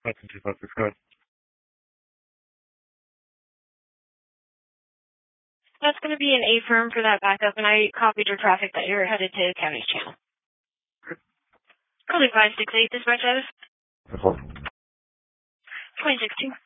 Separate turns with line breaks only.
Hudson 256, go ahead.
That's going to be an A-firm for that backup, and I copied your traffic that you're headed to County's Channel. Call 568, dispatch status. 26-2.